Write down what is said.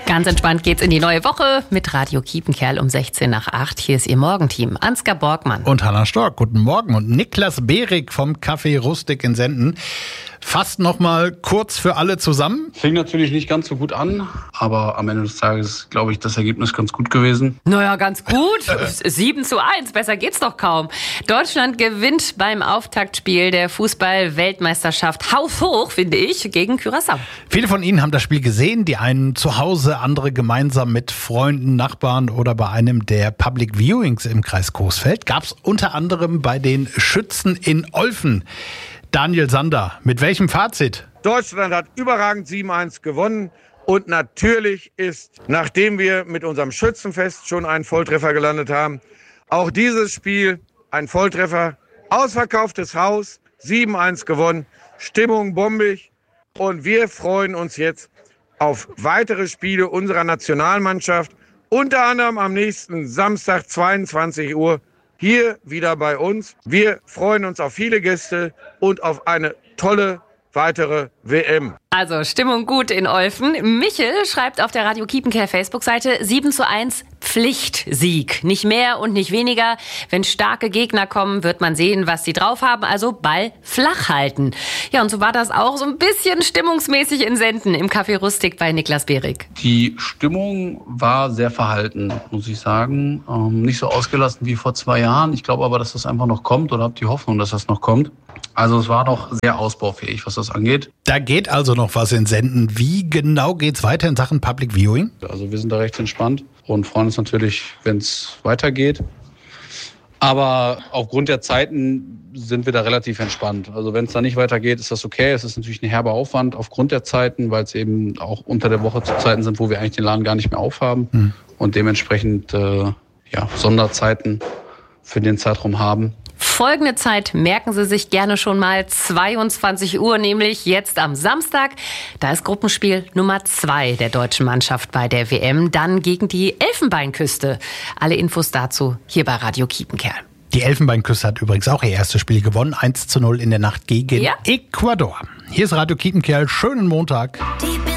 Ganz entspannt geht's in die neue Woche mit Radio Kiepenkerl um 16 nach 8. Hier ist Ihr Morgenteam. Ansgar Borgmann. Und Hanna Stork. Guten Morgen. Und Niklas Behrig vom Café Rustik in Senden. Fasst noch mal kurz für alle zusammen. Fing natürlich nicht ganz so gut an, aber am Ende des Tages, glaube ich, das Ergebnis ganz gut gewesen. Naja, ganz gut. 7:1, besser geht's doch kaum. Deutschland gewinnt beim Auftaktspiel der Fußball-Weltmeisterschaft haushoch, finde ich, gegen Curaçao. Viele von Ihnen haben das Spiel gesehen, die einen zu Hause, andere gemeinsam mit Freunden, Nachbarn oder bei einem der Public Viewings im Kreis Coesfeld. Gab's unter anderem bei den Schützen in Olfen. Daniel Sander, mit welchem Fazit? Deutschland hat überragend 7:1 gewonnen. Und natürlich ist, nachdem wir mit unserem Schützenfest schon einen Volltreffer gelandet haben, auch dieses Spiel ein Volltreffer. Ausverkauftes Haus, 7:1 gewonnen, Stimmung bombig. Und wir freuen uns jetzt auf weitere Spiele unserer Nationalmannschaft. Unter anderem am nächsten Samstag, 22 Uhr. Hier wieder bei uns. Wir freuen uns auf viele Gäste und auf eine tolle weitere WM. Also Stimmung gut in Olfen. Michel schreibt auf der Radio Kiepenkerl Facebook-Seite 7:1 Pflichtsieg. Nicht mehr und nicht weniger. Wenn starke Gegner kommen, wird man sehen, was sie drauf haben. Also Ball flach halten. Ja, und so war das auch so ein bisschen stimmungsmäßig in Senden im Café Rustik bei Niklas Behrig. Die Stimmung war sehr verhalten, muss ich sagen. Nicht so ausgelassen wie vor 2 Jahren. Ich glaube aber, dass das einfach noch kommt oder habe die Hoffnung, dass das noch kommt. Also es war noch sehr ausbaufähig, was das angeht. Da geht also noch was in Senden. Wie genau geht's weiter in Sachen Public Viewing? Also wir sind da recht entspannt und freuen uns natürlich, wenn es weitergeht. Aber aufgrund der Zeiten sind wir da relativ entspannt. Also wenn es da nicht weitergeht, ist das okay. Es ist natürlich ein herber Aufwand aufgrund der Zeiten, weil es eben auch unter der Woche zu Zeiten sind, wo wir eigentlich den Laden gar nicht mehr aufhaben und dementsprechend Sonderzeiten für den Zeitraum haben. Folgende Zeit merken Sie sich gerne schon mal, 22 Uhr, nämlich jetzt am Samstag. Da ist Gruppenspiel Nummer 2 der deutschen Mannschaft bei der WM, dann gegen die Elfenbeinküste. Alle Infos dazu hier bei Radio Kiepenkerl. Die Elfenbeinküste hat übrigens auch ihr erstes Spiel gewonnen, 1:0 in der Nacht gegen Ecuador. Hier ist Radio Kiepenkerl, schönen Montag.